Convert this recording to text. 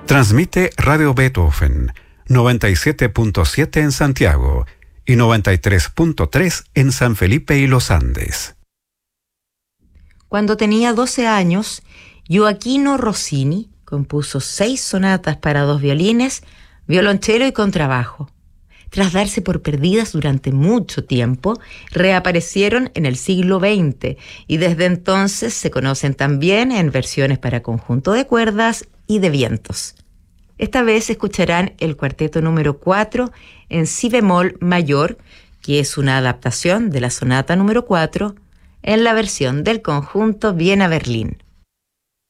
Transmite Radio Beethoven, 97.7 en Santiago y 93.3 en San Felipe y Los Andes. Cuando tenía 12 años, Gioachino Rossini compuso 6 sonatas para 2 violines, violonchelo y contrabajo. Tras darse por perdidas durante mucho tiempo, reaparecieron en el siglo XX y desde entonces se conocen también en versiones para conjunto de cuerdas y de vientos. Esta vez escucharán el cuarteto número 4 en si bemol mayor, que es una adaptación de la sonata número 4 en la versión del conjunto Viena Berlín.